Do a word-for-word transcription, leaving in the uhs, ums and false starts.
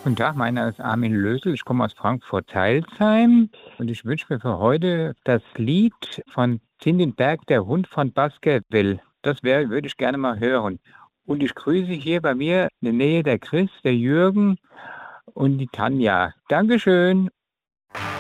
Guten Tag, mein Name ist Armin Lösel. Ich komme aus Frankfurt-Teilsheim und ich wünsche mir für heute das Lied von Tindenberg, der Hund von Baskerville. Das wär, würde ich gerne mal hören. Und ich grüße hier bei mir in der Nähe der Chris, der Jürgen und die Tanja. Dankeschön.